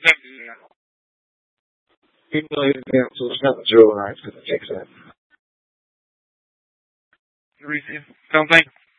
People even down to the drill rights because it takes that. Don't think